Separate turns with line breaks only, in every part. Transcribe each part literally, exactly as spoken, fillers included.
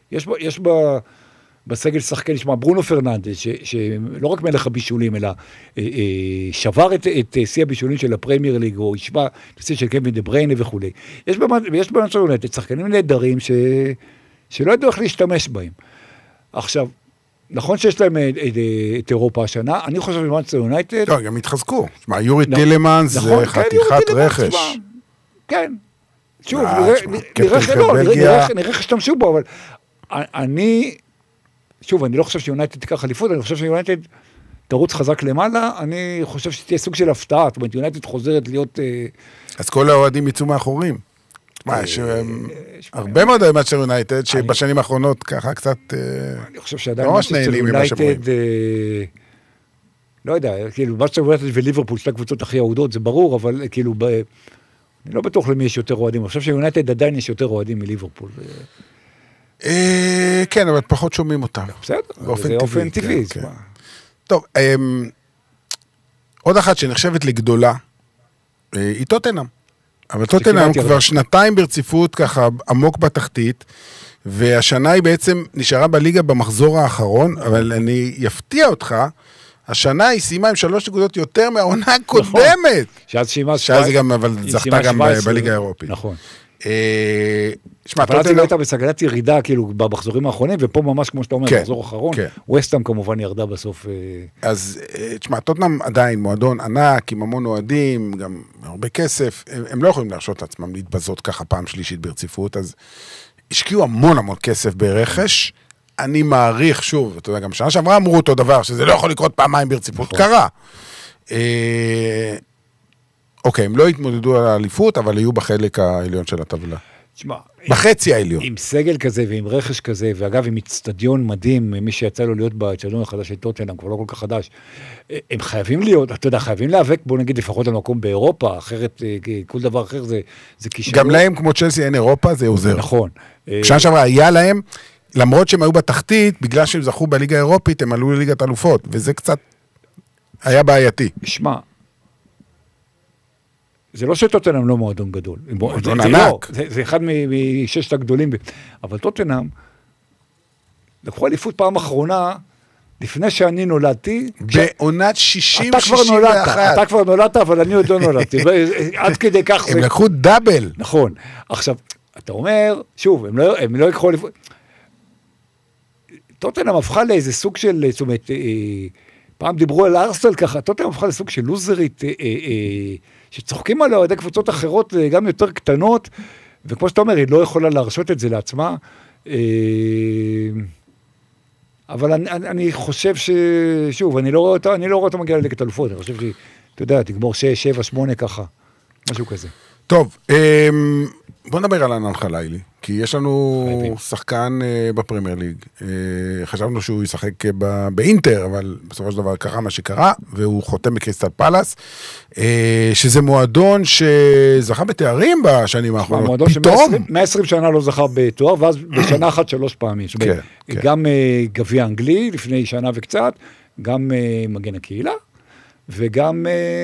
יש בה, יש בה בסגל שחקן, נשמע, ברונו פרננדס, ש, שלא רק מלך הבישולים, אלא אה, אה, שבר את, את שיא הבישולים של הפרמייר ליג, או השווה את השיא של קווין דה בריינה וכו'. יש במנצ'סטר יונייטד שחקנים נהדרים ש, שלא ידעו איך להשתמש בהם. עכשיו, נכון שיש להם את, את, את אירופה השנה, אני חושב במנצ'סטר יונייטד...
לא, גם התחזקו. מה, יורי טילמנס זה חתיכת רכש.
כן. שוב, נראה איך השתמשו בו, אבל אני... שוב, אני לא חושב שיונייטד תיקח חליפות, אני חושב שיונייטד תרוץ חזק למעלה, אני חושב שתהיה סוג של הפתעה, זאת אומרת, יונייטד חוזרת להיות...
אז כל האוהדים יצאו מאחורים. מה, יש הרבה מאוד מנצ'סטר יונייטד, שבשנים האחרונות ככה קצת...
אני חושב שעדיין מנצ'סטר יונייטד... לא יודע, כאילו, מנצ'סטר יונייטד וליברפול, שתי הקבוצות הכי אהודות, זה ברור, אבל כאילו, אני לא בטוח למי יש יותר אוהדים, אני חושב שיונייטד עדיין יש יותר אוהדים מליברפול.
כן, אבל פחות שומעים אותם.
בסדר, זה אופן טבעי.
טוב, עוד אחת שנחשבת לגדולה, היא טוטנהאם. אבל טוטנהאם כבר שנתיים ברציפות ככה עמוק בתחתית, והשנה היא בעצם נשארה בליגה במחזור האחרון, אבל אני יפתיע אותך, השנה היא סיימה עם שלוש נקודות יותר מהעונה הקודמת.
שאז סיימה...
שאז היא גם, אבל זכתה גם בליגה האירופית.
נכון.
אבל
אז היא לא הייתה בסגלת ירידה, כאילו, במחזורים האחרונים, ופה ממש, כמו שאתה אומר, במחזור האחרון, ווסטהאם כמובן ירדה בסוף.
אז, תשמע, טוטנהאם עדיין מועדון ענק, עם המון אוהדים, גם הרבה כסף, הם לא יכולים להרשות לעצמם להתבזות ככה פעם שלישית ברציפות, אז השקיעו המון המון כסף ברכש, אני מעריך, שוב, אתה יודע, גם שנה שעברה אמרו אותו דבר, שזה לא יכול לקרות פעמיים ברציפות, קרה. אוקיי, הם לא התמודדו על האליפות, אבל היו בחלק העליון של הטבלה.
תשמע,
בחצי העליון.
עם סגל כזה ועם רכש כזה, ואגב, עם אצטדיון מדהים, מי שיצא לו להיות באצטדיון החדש של טוטנהאם, כבר לא כל כך חדש, הם חייבים להיות, אתה יודע, חייבים להיאבק, בוא נגיד לפחות על מקום באירופה, אחרת, כל דבר אחר זה, זה כישלון.
גם להם, כמו צ'לסי, אין אירופה, זה עוזר.
נכון.
שנה שעברה היה להם, למרות שהם היו בתחתית, בגלל שהם זכו בליגה האירופית, הם עלו לליגת אלופות, וזה קצת היה בעייתי.
שמע, זה לא שטוטנהאם לא מועדון גדול.
מועדון ענק.
זה אחד מששת הגדולים. אבל טוטנהאם, לקחו אליפות פעם אחרונה, לפני שאני נולדתי...
בעונת שישים שישים ואחת.
אתה כבר נולדת, אבל אני עוד לא נולדתי. עד כדי כך...
הם לקחו דאבל.
נכון. עכשיו, אתה אומר, שוב, הם לא יקחו אליפות... טוטנהאם הפכה לאיזה סוג של... זאת אומרת, פעם דיברו על ארסנל ככה, טוטנהאם הפכה לסוג של לוזרית... שצוחקים עליה עד קבוצות אחרות, גם יותר קטנות, וכמו שאתה אומר, היא לא יכולה להרשות את זה לעצמה, אבל אני, אני חושב ש... שוב, אני לא רואה אותה, אני לא רואה אותה מגיעה לליגת אלופות, אני חושב שהיא, אתה יודע, תגמור שש, שבע, שמונה ככה, משהו כזה.
טוב, בוא נדבר על ענן חלילי, כי יש לנו שחקן בפרמייר ליג, חשבנו שהוא ישחק באינטר, אבל בסופו של דבר קרה מה שקרה, והוא חותם בקריסטל פלאס, שזה מועדון שזכה בתארים בשנים האחרונות.
מועדון ש-מאה ועשרים שנה לא זכה בתואר, ואז בשנה אחת שלוש פעמים. גם גביע אנגלי לפני שנה וקצת, גם מגן הקהילה, וגם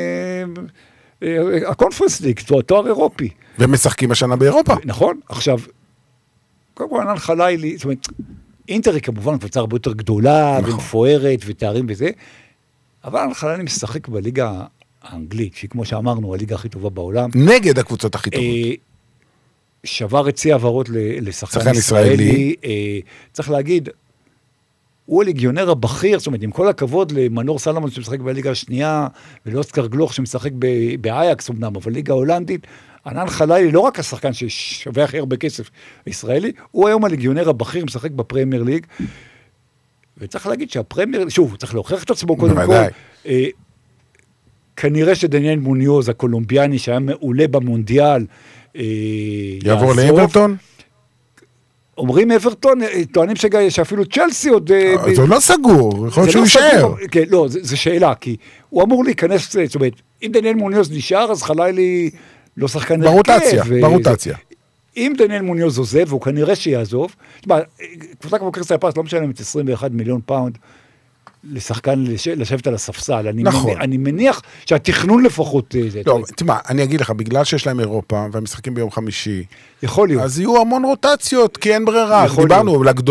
הקונפרנס ליג, תואר אירופי.
ומשחקים השנה באירופה.
נכון, עכשיו, קודם כל ענן חלילי, זאת אומרת, אינטר היא כמובן קבוצה הרבה יותר גדולה, ומפוארת, ותארים וזה, אבל ענן חלילי משחק בליגה האנגלית, שהיא כמו שאמרנו, הליגה הכי טובה בעולם.
נגד הקבוצות הכי טובות.
שבר את צי העברות לשחקן ישראלי. צריך להגיד, הוא הליגיונר הבכיר, זאת אומרת, עם כל הכבוד למנור סלומון שמשחק בליגה השנייה, ולאוסקר גלוך שמשחק באייקס אמנם, אבל ליגה הולנדית, ענן חלילי, לא רק השחקן ששווה הכי הרבה כסף ישראלי, הוא היום הליגיונר הבכיר, משחק בפרמייר ליג, וצריך להגיד שהפרמייר, שוב, הוא צריך להוכיח את עצמו קודם כל, אה, כנראה שדניאל מוניוז, הקולומביאני, שהיה מעולה במונדיאל, אה,
יעבור לאברטון?
אומרים אברטון, טוענים שאפילו צ'לסי עוד...
זה לא סגור, יכול להיות שהוא יישאר.
כן, לא, זו שאלה, כי הוא אמור להיכנס, זאת אומרת, אם דניאל מוניוז נשאר, אז חלילי לא שחקן הרכב.
ברוטציה, ברוטציה.
אם דניאל מוניוז עוזב, והוא כנראה שיעזוב, קבוצה כמו קריסטל פלאס לא משלמת עשרים ואחד מיליון פאונד לשחקן לשבת על הספסל.
נכון.
אני מניח שהתכנון לפחות...
לא, תשמע, אני אגיד לך, בגלל שיש להם אירופה, והמשחקים ביום חמישי,
יכול להיות.
אז יהיו המון רוטציות, כי אין ברירה. דיברנו, לגדול.